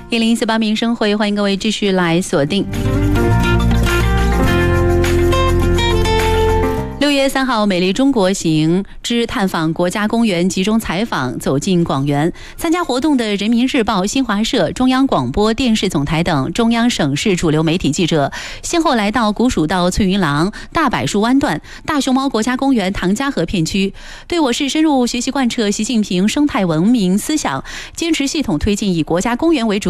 1048民生会，欢迎各位继续来锁定。6月3号，美丽中国行之探访国家公园集中采访走进广园。参加活动的人民日报、新华社、中央广播电视总台等中央省市主流媒体记者，先后来到古蜀道翠云廊、大柏树湾段、大熊猫国家公园唐家河片区，对我市深入学习贯彻习近平生态文明思想，坚持系统推进以国家公园为主